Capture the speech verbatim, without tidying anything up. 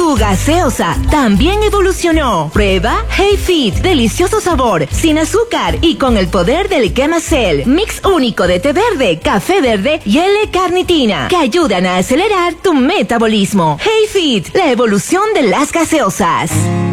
Tu gaseosa también evolucionó. Prueba Hey Fit, delicioso sabor, sin azúcar y con el poder del Quemacel, mix único de té verde, café verde y L-carnitina, que ayudan a acelerar tu metabolismo. Hey Fit, la evolución de las gaseosas.